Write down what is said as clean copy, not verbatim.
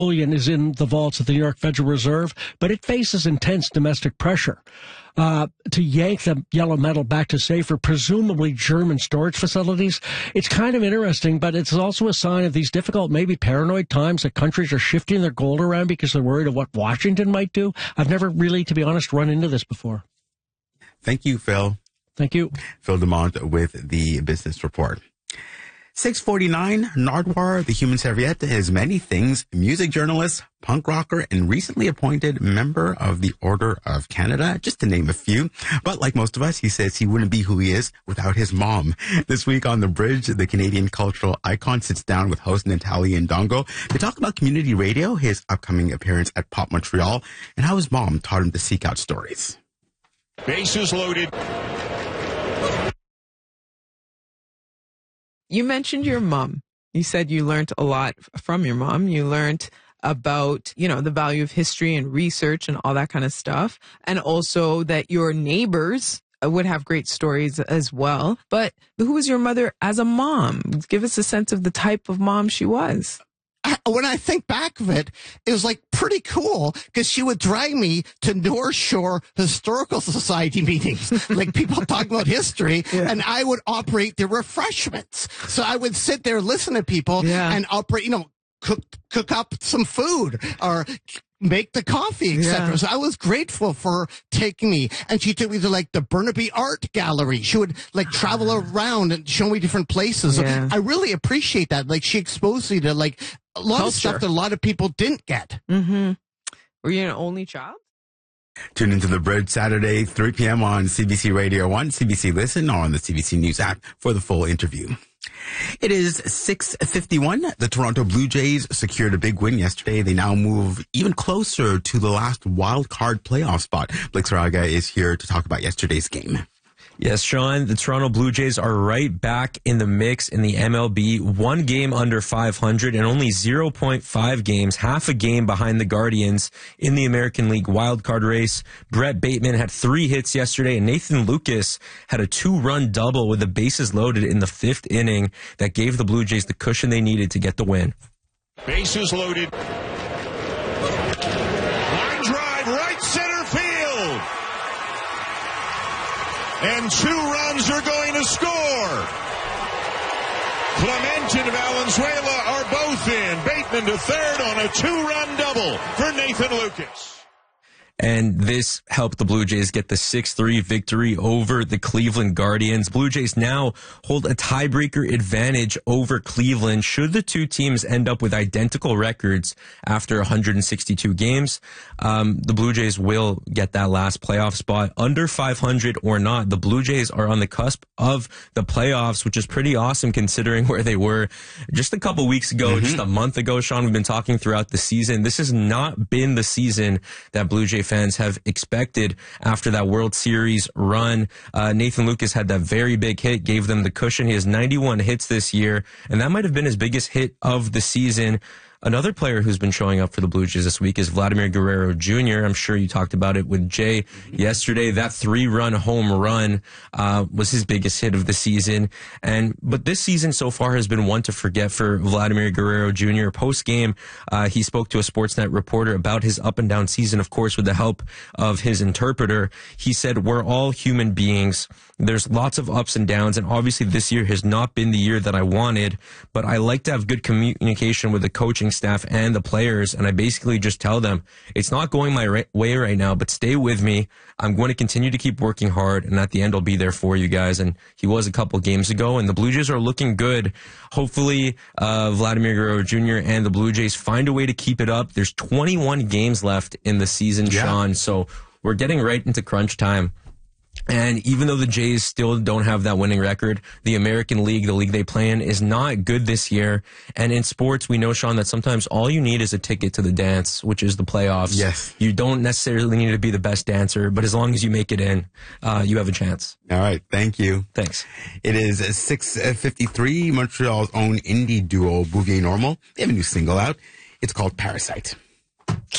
bullion is in the vaults of the New York Federal Reserve, but it faces intense domestic pressure to yank the yellow metal back to safer, presumably German storage facilities. It's kind of interesting, but it's also a sign of these difficult, maybe paranoid times that countries are shifting their gold around because they're worried of what Washington might do. I've never really, to be honest, run into this before. Thank you, Phil. Thank you. Phil DeMont with the Business Report. 649, Nardwuar, the Human Serviette, is many things: music journalist, punk rocker, and recently appointed member of the Order of Canada, just to name a few. But like most of us, he says he wouldn't be who he is without his mom. This week on The Bridge, the Canadian cultural icon sits down with host Natalie Ndongo to talk about community radio, his upcoming appearance at Pop Montreal, and how his mom taught him to seek out stories. Bases loaded. You mentioned your mom. You said you learned a lot from your mom. You learned about, the value of history and research and all that kind of stuff. And also that your neighbors would have great stories as well. But who was your mother as a mom? Give us a sense of the type of mom she was. When I think back of it, it was like pretty cool because she would drag me to North Shore Historical Society meetings, like people talking about history, and I would operate the refreshments. So I would sit there, listen to people, and operate, cook up some food or make the coffee, etc. Yeah. So I was grateful for taking me, and she took me to like the Burnaby Art Gallery. She would like travel around and show me different places. Yeah. So I really appreciate that. Like she exposed me to like a lot of stuff that a lot of people didn't get. Mm-hmm. Were you an only child? Tune into The Bridge Saturday, 3 p.m. on CBC Radio 1, CBC Listen, or on the CBC News app for the full interview. It is 6:51. The Toronto Blue Jays secured a big win yesterday. They now move even closer to the last wild card playoff spot. Blake Saraga is here to talk about yesterday's game. Yes, Sean, the Toronto Blue Jays are right back in the mix in the MLB. 1 game under 500 and only 0.5 games, half a game behind the Guardians in the American League wildcard race. Brett Bateman had 3 hits yesterday, and Nathan Lucas had a 2-run double with the bases loaded in the 5th inning that gave the Blue Jays the cushion they needed to get the win. Bases loaded. Line drive, right center field. And 2 runs are going to score. Clement and Valenzuela are both in. Bateman to third on a 2-run double for Nathan Lucas. And this helped the Blue Jays get the 6-3 victory over the Cleveland Guardians. Blue Jays now hold a tiebreaker advantage over Cleveland should the two teams end up with identical records after 162 games. The Blue Jays will get that last playoff spot. Under 500 or not, the Blue Jays are on the cusp of the playoffs, which is pretty awesome considering where they were just a couple weeks ago, just a month ago. Sean, we've been talking throughout the season. This has not been the season that Blue Jay fans have expected after that World Series run. Nathan Lucas had that very big hit, gave them the cushion. He has 91 hits this year, and that might have been his biggest hit of the season. Another player who's been showing up for the Blue Jays this week is Vladimir Guerrero Jr. I'm sure you talked about it with Jay yesterday. That 3-run home run was his biggest hit of the season. But this season so far has been one to forget for Vladimir Guerrero Jr. Post-game, he spoke to a Sportsnet reporter about his up and down season, of course, with the help of his interpreter. He said, "We're all human beings. There's lots of ups and downs, and obviously this year has not been the year that I wanted, but I like to have good communication with the coaching staff and the players, and I basically just tell them, it's not going my way right now, but stay with me. I'm going to continue to keep working hard, and at the end I'll be there for you guys." And he was a couple games ago, and the Blue Jays are looking good. Hopefully Vladimir Guerrero Jr. and the Blue Jays find a way to keep it up. There's 21 games left in the season, Sean, so we're getting right into crunch time. And even though the Jays still don't have that winning record, the American League, the league they play in, is not good this year. And in sports, we know, Sean, that sometimes all you need is a ticket to the dance, which is the playoffs. Yes. You don't necessarily need to be the best dancer, but as long as you make it in, you have a chance. All right. Thank you. Thanks. It is 6:53. Montreal's own indie duo, Bouvier Normal. They have a new single out. It's called Parasite.